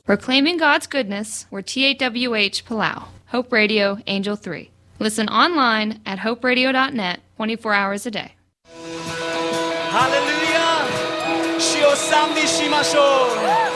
Proclaiming God's goodness, we're TAWH Palau, Hope Radio, Angel 3. Listen online at hoperadio.net 24 hours a day. Hallelujah! 主を賛美しましょう。